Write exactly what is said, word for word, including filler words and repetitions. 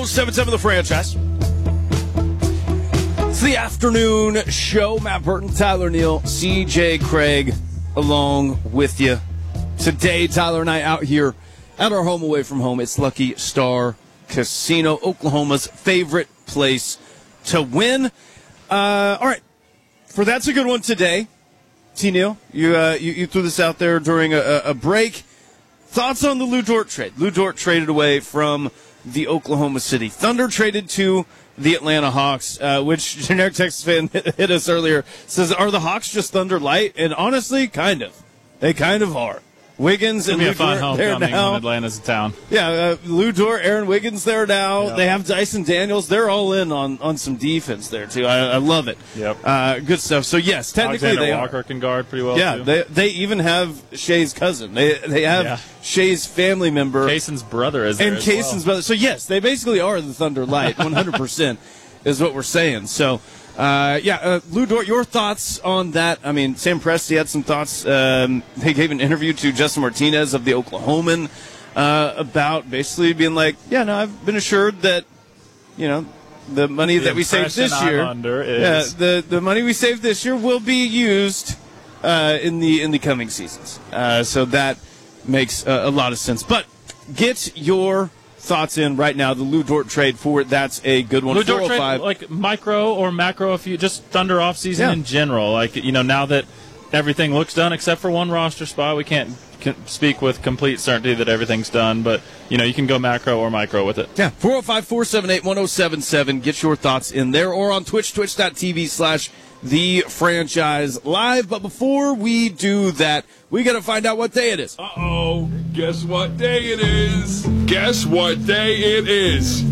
oh seven seven The Franchise. It's the afternoon show. Matt Burton, Tyler Neal, C J Craig along with you. Today, Tyler and I out here at our home away from home. It's Lucky Star Casino, Oklahoma's favorite place to win. Uh, all right. For That's a Good One today, T. Neal, you, uh, you, you threw this out there during a, a break. Thoughts on the Lou Dort trade? Lou Dort traded away from the Oklahoma City Thunder, traded to the Atlanta Hawks, uh, which generic Texas fan hit us earlier, says, are the Hawks just Thunder light? And honestly, kind of. They kind of are. Wiggins and Lou Dort there now. When Atlanta's in town. Yeah, uh, Lou Dort, Aaron Wiggins there now. Yep. They have Dyson Daniels. They're all in on, on some defense there, too. I, I love it. Yep. Uh, good stuff. So, yes, technically Alexander they Walker are. can guard pretty well, Yeah, too. they they even have Shea's cousin. They they have Yeah. Shea's family member. Kaysen's brother is there And as Kaysen's well. brother. So, yes, they basically are the Thunder Light, one hundred percent is what we're saying. So, uh, yeah, uh, Lou Dort, your thoughts on that? I mean, Sam Presti had some thoughts. Um, they gave an interview to Justin Martinez of the Oklahoman uh, about basically being like, yeah, no, I've been assured that, you know, the money The that we saved this impression I'm year, under yeah, is- the the money we saved this year will be used uh, in the in the coming seasons. Uh, so that makes uh, a lot of sense. But get your thoughts in right now. The Lou Dort trade for That's a Good One. Lou Dort trade, four oh five like micro or macro, if you just Thunder off season Yeah. in general. Like, you know, now that everything looks done except for one roster spot, we can't can speak with complete certainty that everything's done. But, you know, you can go macro or micro with it. Yeah, four oh five, four seven eight, one oh seven seven. Get your thoughts in there or on Twitch, twitch.tv slash the franchise live. But before we do that, we got to find out what day it is. Uh-oh. Guess what day it is? Guess what day it is?